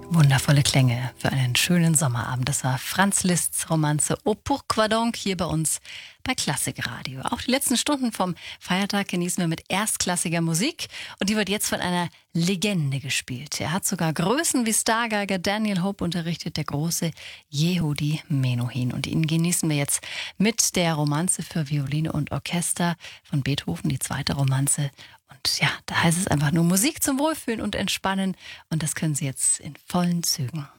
Wundervolle Klänge für einen schönen Sommerabend. Das war Franz Liszt's Romanze Au Pourquoi donc hier bei uns bei Klassikradio. Auch die letzten Stunden vom Feiertag genießen wir mit erstklassiger Musik und die wird jetzt von einer Legende gespielt. Er hat sogar Größen wie Stargeiger Daniel Hope unterrichtet, der große Yehudi Menuhin. Und ihn genießen wir jetzt mit der Romanze für Violine und Orchester von Beethoven, die zweite Romanze. Und ja, da heißt es einfach nur Musik zum Wohlfühlen und Entspannen. Und das können Sie jetzt in vollen Zügen.